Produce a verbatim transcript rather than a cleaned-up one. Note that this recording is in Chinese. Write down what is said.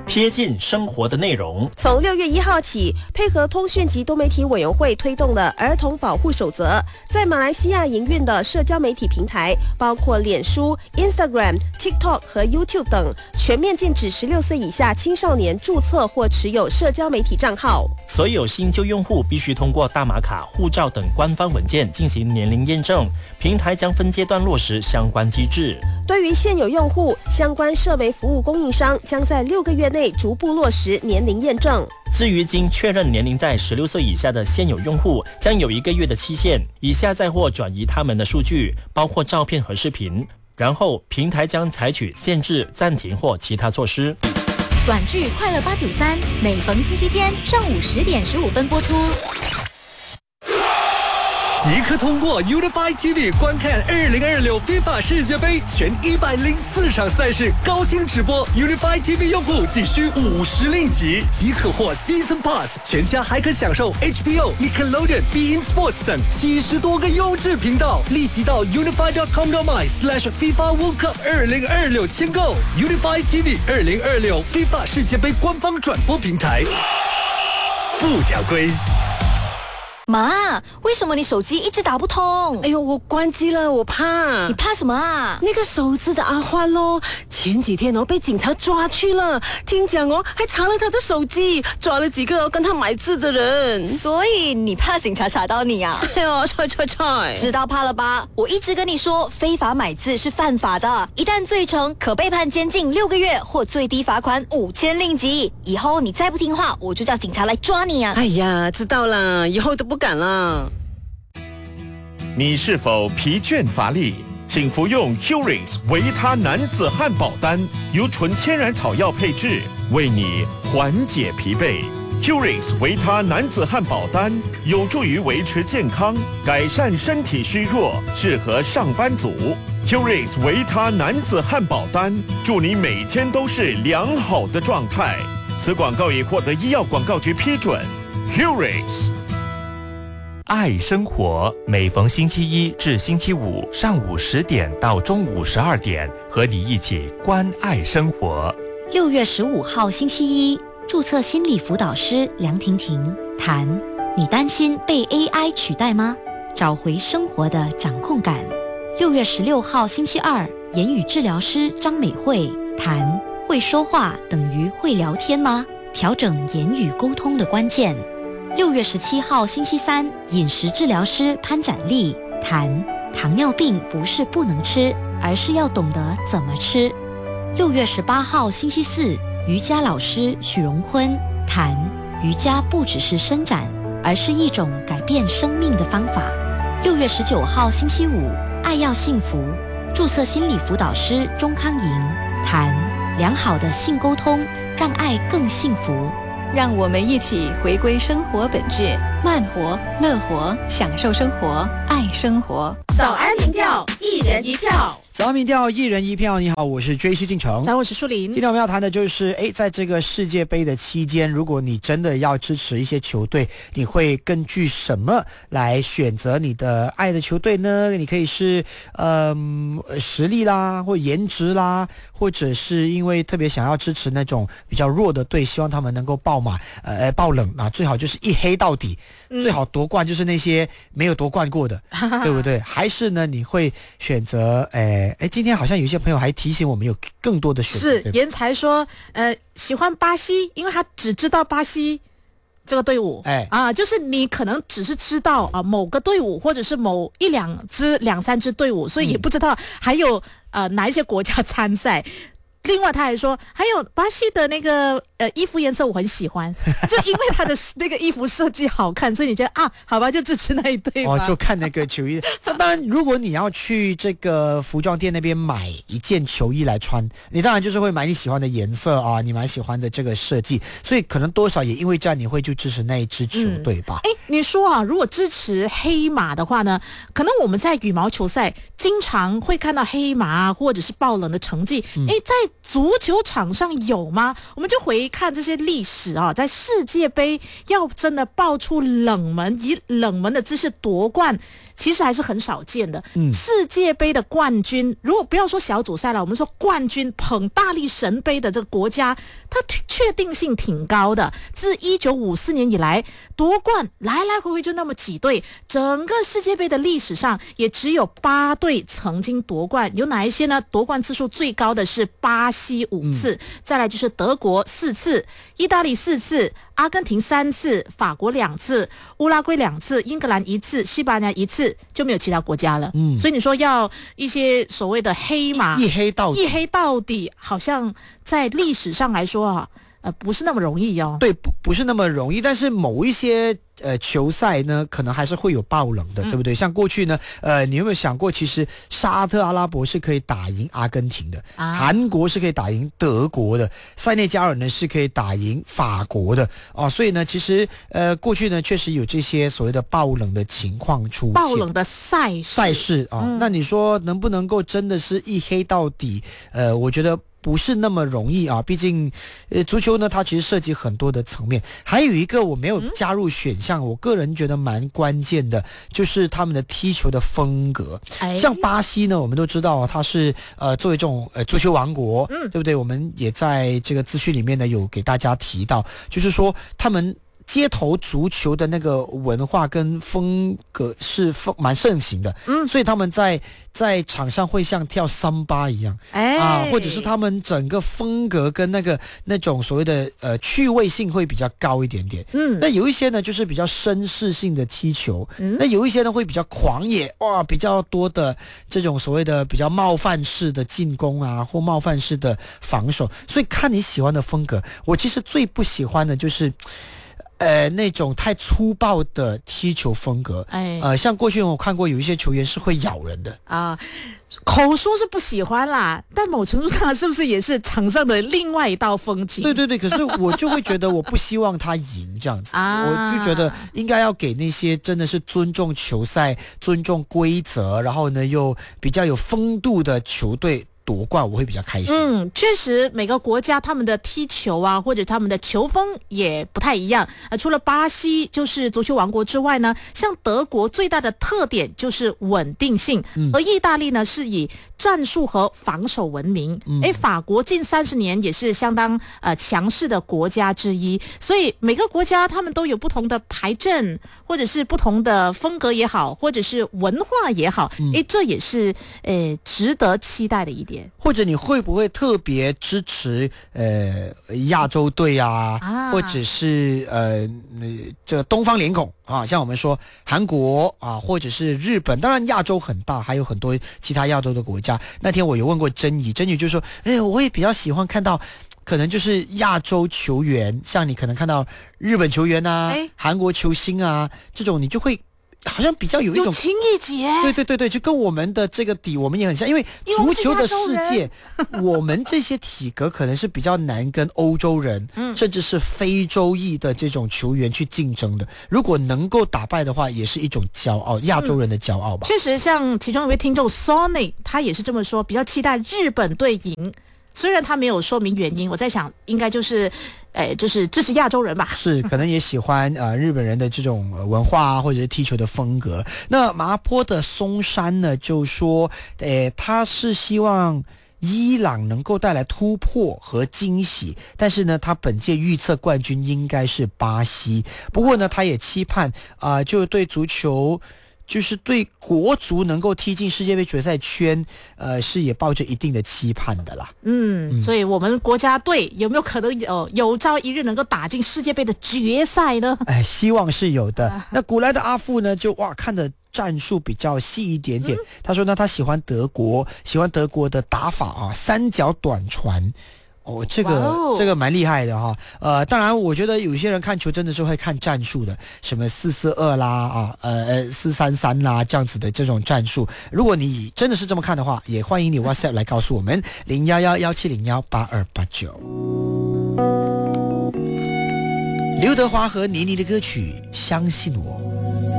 贴近生活的内容。 从六月一号起，配合通讯及多媒体委员会推动的儿童保护守则，在马来西亚营运的社交媒体平台，包括脸书、Instagram、TikTok 和 YouTube 等，全面禁止十六岁以下青少年注册或持有社交媒体账号。 所有新旧用户必须通过大马卡、护照等官方文件进行年龄验证，平台将分阶段落实相关机制。 对于现有用户，相关社媒服务供应商将在六个月内逐步落实年龄验证。 至于经确认年龄在十六岁以下的现有用户，将有一个月的期限，以下载或转移他们的数据，包括照片和视频，然后平台将采取限制、暂停或其他措施。 短剧《快乐八九三》每逢星期天上午十点十五分播出。 即刻通过 Unify T V 观看二零二六 FIFA 世界杯全一百零四场赛事高清直播。Unify T V 用户仅需五十令吉即可获 Season Pass， 全家还可享受 H B O、Nickelodeon、Bein Sports 等七十多个优质频道。立即到 unify dot com dot my slash FIFA World Cup 二零二六签购 Unify T V 二零二六 FIFA 世界杯官方转播平台。附条规。 妈，为什么你手机一直打不通？ 哎呦，我关机了，我怕。 你怕什么啊？ 那个手指的阿欢咯，前几天哦被警察抓去了，听讲哦还查了他的手机，抓了几个哦跟他买字的人。 所以你怕警察查到你啊？ 哎呦，踹踹踹！ 知道怕了吧？我一直跟你说，非法买字是犯法的，一旦罪成，可被判监禁六个月或最低罚款五千令吉。以后你再不听话，我就叫警察来抓你啊！ 哎呀，知道了，以后都不敢了。 你是否疲倦乏力？请服用 Curings 维他男子汉堡丹，由纯天然草药配制，为你缓解疲惫。Curings 维他男子汉堡丹有助于维持健康，改善身体虚弱，适合上班族。Curings 维他男子汉堡丹，祝你每天都是良好的状态。此广告已获得医药广告局批准。Curings。 爱生活，每逢星期一至星期五上午十点到中午十二点，和你一起关爱生活。 六月十五号星期一，注册心理辅导师梁婷婷谈：你担心被 A I 取代吗？找回生活的掌控感。六月十六号星期二，言语治疗师张美惠谈：会说话等于会聊天吗？调整言语沟通的关键。六月十七号星期三，饮食治疗师潘展丽谈：糖尿病不是不能吃，而是要懂得怎么吃。六月十八号星期四，瑜伽老师许荣坤谈：瑜伽不只是伸展，而是一种改变生命的方法。六月十九号星期五，爱要幸福，注册心理辅导师钟康莹谈：良好的性沟通让爱更幸福。 让我们一起回归生活本质，慢活、乐活，享受生活，爱生活。 早安民调，一人一票。 早安民调，一人一票。你好，我是追西进城。 早，我是舒林。 今天我们要谈的就是，哎，在这个世界杯的期间，如果你真的要支持一些球队，你会根据什么来选择你的爱的球队呢？你可以是嗯、呃、实力啦，或颜值啦，或者是因为特别想要支持那种比较弱的队，希望他们能够爆马呃爆冷啊，最好就是一黑到底，嗯、最好夺冠就是那些没有夺冠过的，对不对？还是呢，你会选择诶诶，今天好像有些朋友还提醒我们有更多的选择。 是颜才说，呃，喜欢巴西，因为他只知道巴西这个队伍，哎啊，就是你可能只是知道啊某个队伍，或者是某一两支、两三支队伍，所以也不知道还有呃哪一些国家参赛。另外他还说，还有巴西的那个呃衣服颜色我很喜欢，就因为他的那个衣服设计好看，所以你觉得啊，好吧，就支持那一队吧。 哦，就看那个球衣。那当然，如果你要去这个服装店那边买一件球衣来穿，你当然就是会买你喜欢的颜色啊，你蛮喜欢的这个设计，所以可能多少也因为这样，你会就支持那一支球队吧？ 哎、嗯，你说啊，如果支持黑马的话呢，可能我们在羽毛球赛经常会看到黑马啊，或者是爆冷的成绩。哎、嗯，在足球场上有吗？我们就回看这些历史啊，在世界杯要真的爆出冷门以冷门的姿势夺冠， 其实还是很少见的。 嗯， 世界杯的冠军，如果不要说小组赛了，我们说冠军捧大力神杯的这个国家，它确定性挺高的。自一九五四年以来，夺冠来来回回就那么几队，整个世界杯的历史上也只有八队曾经夺冠。有哪一些呢？夺冠次数最高的是巴西五次，嗯、再来就是德国四次，意大利四次，阿根廷三次，法国两次，乌拉圭两次，英格兰一次，西班牙一次，就没有其他国家了。嗯，所以你说要一些所谓的黑马一黑到底， 一黑到底，好像在历史上来说啊，呃，不是那么容易哦。 对，不不是那么容易，但是某一些呃球赛呢，可能还是会有爆冷的，嗯、对不对？像过去呢，呃，你有没有想过，其实沙特阿拉伯是可以打赢阿根廷的，啊、韩国是可以打赢德国的，塞内加尔呢是可以打赢法国的哦。所以呢，其实呃过去呢确实有这些所谓的爆冷的情况出现， 爆冷的赛事赛事啊、哦嗯。那你说能不能够真的是一黑到底？呃，我觉得不是那么容易啊，毕竟，呃，足球呢，它其实涉及很多的层面。还有一个我没有加入选项，嗯、我个人觉得蛮关键的，就是他们的踢球的风格。哎、像巴西呢，我们都知道它是呃作为这种呃足球王国，嗯，对不对？我们也在这个资讯里面呢有给大家提到，就是说他们街头足球的那个文化跟风格是风蛮盛行的，嗯，所以他们在在场上会像跳桑巴一样，哎啊，或者是他们整个风格跟那个那种所谓的呃趣味性会比较高一点点，嗯，那有一些呢就是比较绅士性的踢球，嗯，那有一些呢会比较狂野，哇，比较多的这种所谓的比较冒犯式的进攻啊，或冒犯式的防守，所以看你喜欢的风格。我其实最不喜欢的就是。呃，那种太粗暴的踢球风格，哎，呃，像过去我看过有一些球员是会咬人的啊，口说是不喜欢啦，但某程度上是不是也是场上的另外一道风景？ 对对对，可是我就会觉得我不希望他赢这样子，啊、我就觉得应该要给那些真的是尊重球赛、尊重规则，然后呢又比较有风度的球队夺冠，我会比较开心。 嗯，确实每个国家他们的踢球啊，或者他们的球风也不太一样。呃，除了巴西就是足球王国之外呢，像德国最大的特点就是稳定性，嗯、而意大利呢是以战术和防守闻名。哎、嗯，法国近三十年也是相当呃强势的国家之一。所以每个国家他们都有不同的排阵，或者是不同的风格也好，或者是文化也好，哎、嗯，这也是呃值得期待的一点。 或者你会不会特别支持呃亚洲队啊，啊或者是呃这个东方脸孔啊，像我们说韩国啊，或者是日本，当然亚洲很大，还有很多其他亚洲的国家。那天我有问过珍怡，珍怡就说，哎，我也比较喜欢看到。可能就是亚洲球员，像你可能看到日本球员啊、韩国球星啊这种，你就会好像比较有一种有情意结。 对对对对，就跟我们的这个底我们也很像，因为足球的世界，我们这些体格可能是比较难跟欧洲人，嗯、甚至是非洲裔的这种球员去竞争的。如果能够打败的话，也是一种骄傲，亚洲人的骄傲吧。 嗯、确实，像其中一位听众 Sony， 他也是这么说，比较期待日本队赢。虽然他没有说明原因，我在想应该就是，呃，就是支持亚洲人吧。 是，可能也喜欢呃日本人的这种文化啊，或者是踢球的风格。那麻坡的松山呢，就说，呃，他是希望伊朗能够带来突破和惊喜，但是呢，他本届预测冠军应该是巴西。不过呢，他也期盼啊、呃，就对足球。就是对国足能够踢进世界杯决赛圈，呃，是也抱着一定的期盼的啦。 嗯，嗯所以我们国家队有没有可能有有朝一日能够打进世界杯的决赛呢？ 哎，希望是有的。啊、那古来的阿富呢，就哇看的战术比较细一点点。嗯、他说呢，他喜欢德国，喜欢德国的打法啊，三角短传。哦，这个、wow. 这个蛮厉害的哈，呃，当然我觉得有些人看球真的是会看战术的，什么四四二啦啊，呃四三三啦这样子的这种战术。如果你真的是这么看的话，也欢迎你 WhatsApp 来告诉我们零幺幺幺七零幺八二八九。刘德华和倪妮的歌曲《相信我》。